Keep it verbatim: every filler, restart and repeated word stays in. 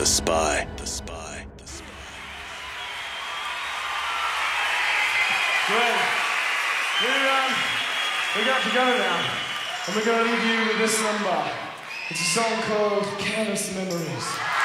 The Spy. The Spy. The Spy. Great. We're, um, we got to go now. And we're going to leave you with this number. It's a song called Careless Memories.